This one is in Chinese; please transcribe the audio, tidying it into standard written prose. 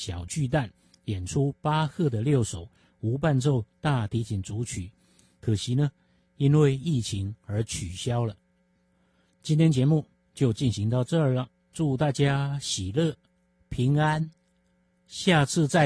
小巨蛋演出巴赫的6首无伴奏大提琴组曲，可惜呢，因为疫情而取消了。今天节目就进行到这儿了，祝大家喜乐平安，下次再